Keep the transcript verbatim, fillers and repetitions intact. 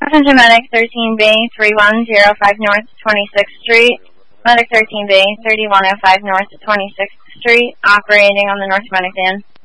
Passenger Medic thirteen B, thirty-one oh five North twenty-sixth Street. Medic thirteen B, thirty-one oh five North twenty-sixth Street, operating on the North Medic van.